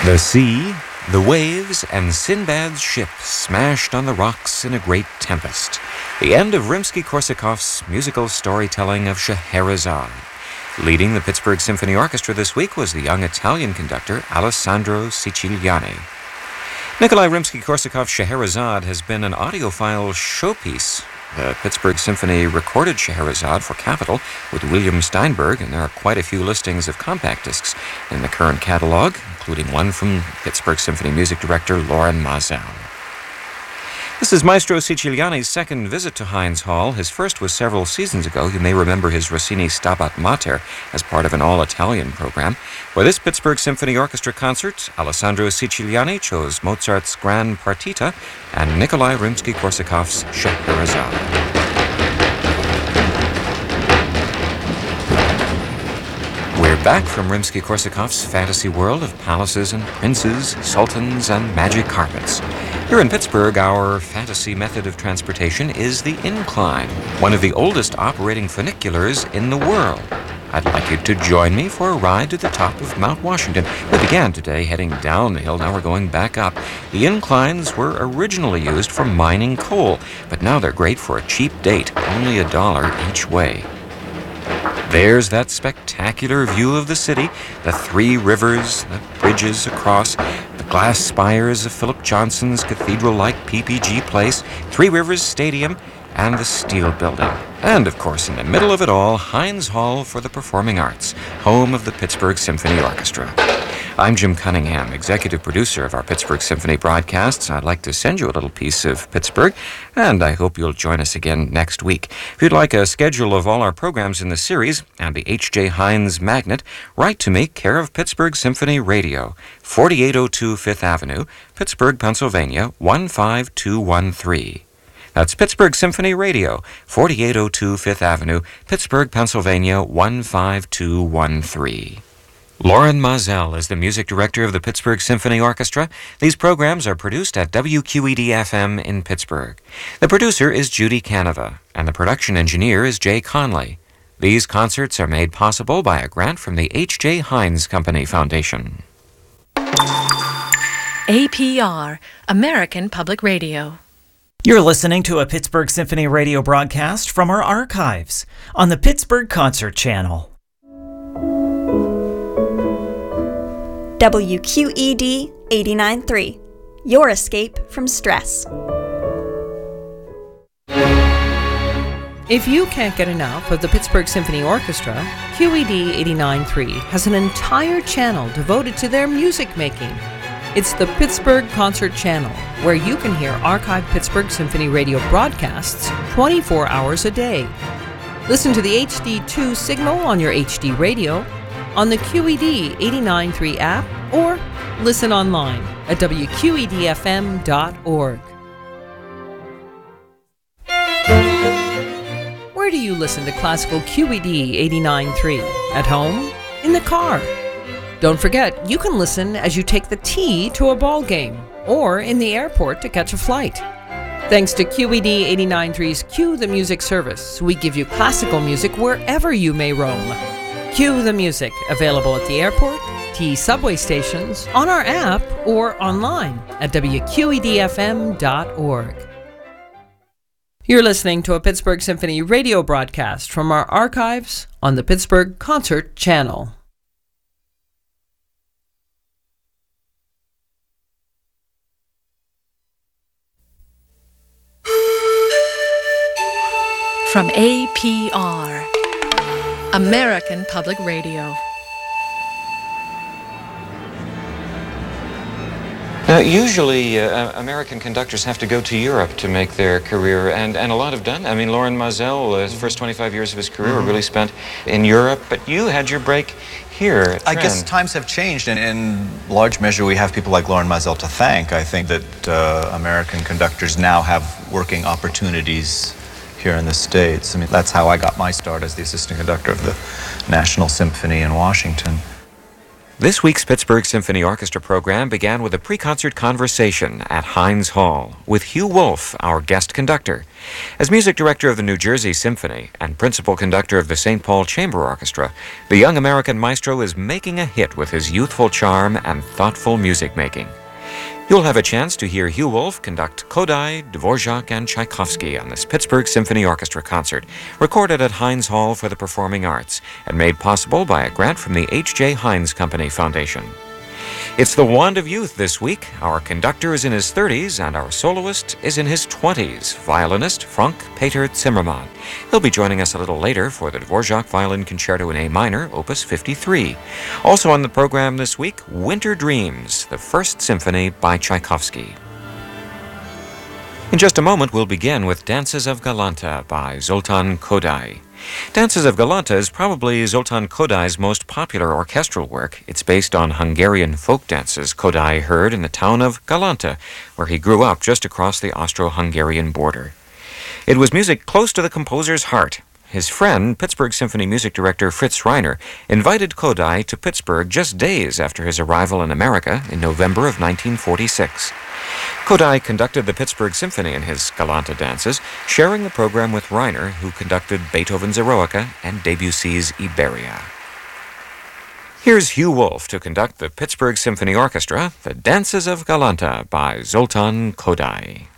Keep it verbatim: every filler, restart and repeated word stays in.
The sea, the waves, and Sinbad's ship smashed on the rocks in a great tempest. The end of Rimsky-Korsakov's musical storytelling of Scheherazade. Leading the Pittsburgh Symphony Orchestra this week was the young Italian conductor Alessandro Siciliani. Nikolai Rimsky-Korsakov's Scheherazade has been an audiophile showpiece. The Pittsburgh Symphony recorded Scheherazade for Capitol with William Steinberg, and there are quite a few listings of compact discs in the current catalog, including one from Pittsburgh Symphony music director Loren Maazel. This is Maestro Siciliani's second visit to Heinz Hall. His first was several seasons ago. You may remember his Rossini Stabat Mater as part of an all-Italian program. For this Pittsburgh Symphony Orchestra concert, Alessandro Siciliani chose Mozart's Grand Partita and Nikolai Rimsky-Korsakov's Scheherazade. We're back from Rimsky-Korsakov's fantasy world of palaces and princes, sultans, and magic carpets. Here in Pittsburgh, our fantasy method of transportation is the incline, one of the oldest operating funiculars in the world. I'd like you to join me for a ride to the top of Mount Washington. We began today heading down the hill, now we're going back up. The inclines were originally used for mining coal, but now they're great for a cheap date, only a dollar each way. There's that spectacular view of the city, the three rivers, the bridges across, the glass spires of Philip Johnson's cathedral-like P P G Place, Three Rivers Stadium, and the Steel Building. And, of course, in the middle of it all, Heinz Hall for the Performing Arts, home of the Pittsburgh Symphony Orchestra. I'm Jim Cunningham, executive producer of our Pittsburgh Symphony broadcasts. I'd like to send you a little piece of Pittsburgh, and I hope you'll join us again next week. If you'd like a schedule of all our programs in the series and the H J Heinz Magnet, write to me, care of Pittsburgh Symphony Radio, forty-eight oh two Fifth Avenue, Pittsburgh, Pennsylvania, one five two one three. That's Pittsburgh Symphony Radio, forty-eight oh two Fifth Avenue, Pittsburgh, Pennsylvania, one five two one three. Loren Maazel is the music director of the Pittsburgh Symphony Orchestra. These programs are produced at W Q E D F M in Pittsburgh. The producer is Judy Canova, and the production engineer is Jay Conley. These concerts are made possible by a grant from the H J Heinz Company Foundation. A P R, American Public Radio. You're listening to a Pittsburgh Symphony Radio broadcast from our archives on the Pittsburgh Concert Channel. W Q E D eighty-nine point three, your escape from stress. If you can't get enough of the Pittsburgh Symphony Orchestra, Q E D eighty-nine point three has an entire channel devoted to their music making. It's the Pittsburgh Concert Channel, where you can hear archived Pittsburgh Symphony Radio broadcasts twenty-four hours a day. Listen to the H D two signal on your H D radio, on the Q E D eighty-nine point three app, or listen online at W Q E D F M dot org. Where do you listen to classical Q E D eighty-nine point three? At home? In the car? Don't forget, you can listen as you take the T to a ball game, or in the airport to catch a flight. Thanks to Q E D eighty-nine point three's Cue the Music service, we give you classical music wherever you may roam. Cue the Music, available at the airport, T subway stations, on our app, or online at W Q E D F M dot org. You're listening to a Pittsburgh Symphony Radio broadcast from our archives on the Pittsburgh Concert Channel. From A P R, American Public Radio. Now, usually, uh, American conductors have to go to Europe to make their career, and, and a lot have done. I mean, Loren Maazel, uh, his first twenty-five years of his career mm-hmm. were really spent in Europe, but you had your break here at I Trend. guess times have changed, and in large measure, we have people like Loren Maazel to thank. I think that uh, American conductors now have working opportunities here in the States. I mean, that's how I got my start as the assistant conductor of the National Symphony in Washington. This week's Pittsburgh Symphony Orchestra program began with a pre-concert conversation at Heinz Hall with Hugh Wolf, our guest conductor. As music director of the New Jersey Symphony and principal conductor of the Saint Paul Chamber Orchestra, the young American maestro is making a hit with his youthful charm and thoughtful music making. You'll have a chance to hear Hugh Wolf conduct Kodály, Dvorak, and Tchaikovsky on this Pittsburgh Symphony Orchestra concert, recorded at Heinz Hall for the Performing Arts, and made possible by a grant from the H J. Heinz Company Foundation. It's the Wand of Youth this week. Our conductor is in his thirties, and our soloist is in his twenties, violinist Frank Peter Zimmermann. He'll be joining us a little later for the Dvorak Violin Concerto in A minor, Opus fifty-three. Also on the program this week, Winter Dreams, the First Symphony by Tchaikovsky. In just a moment, we'll begin with Dances of Galanta by Zoltán Kodály. Dances of Galanta is probably Zoltán Kodály's most popular orchestral work. It's based on Hungarian folk dances Kodály heard in the town of Galanta, where he grew up just across the Austro-Hungarian border. It was music close to the composer's heart. His friend, Pittsburgh Symphony music director Fritz Reiner, invited Kodály to Pittsburgh just days after his arrival in America in November of nineteen forty-six. Kodály conducted the Pittsburgh Symphony in his Galanta dances, sharing the program with Reiner, who conducted Beethoven's Eroica and Debussy's Iberia. Here's Hugh Wolf to conduct the Pittsburgh Symphony Orchestra, the Dances of Galanta by Zoltán Kodály.